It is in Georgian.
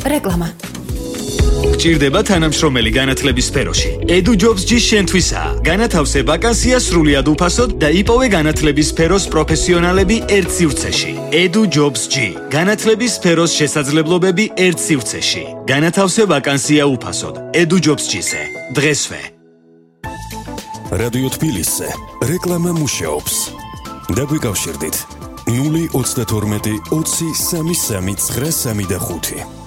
რეკლამა. გჭირდება თანამშრომელი განათლების სფეროში. Edu Jobs-ი შენთვისაა. განათავსე ვაკანსია სრულიად უფასოდ და იპოვე განათლების სფეროს პროფესიონალები ერთ სივრცეში. Edu Jobs-ი. განათლების სფეროს შესაძლებლობები ერთ სივრცეში. განათავსე ვაკანსია უფასოდ. Edu Jobs-ზე. დღესვე. რადიო თბილისზე რეკლამა მუშაობს. დაგვიკავშირდით 032 20 33 935.